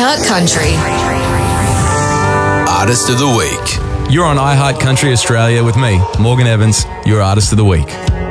iHeart Country. Artist of the Week. You're on iHeart Country Australia with me, Morgan Evans, your Artist of the Week.